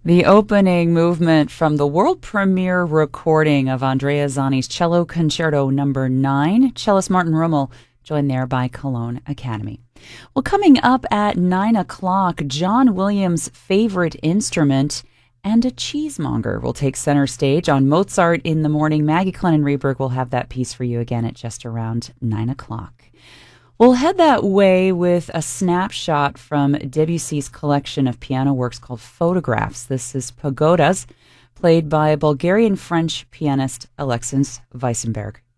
The opening movement from the world premiere recording of Andrea Zani's Cello Concerto Number 9, cellist Martin Rummel, joined there by Cologne Academy. Well, coming up at 9 o'clock, John Williams' favorite instrument and a cheesemonger will take center stage on Mozart in the Morning. Maggie Clennon-Reberg will have that piece for you again at just around 9 o'clock. We'll head that way with a snapshot from Debussy's collection of piano works called Photographs. This is Pagodas, played by Bulgarian-French pianist Alexis Weissenberg.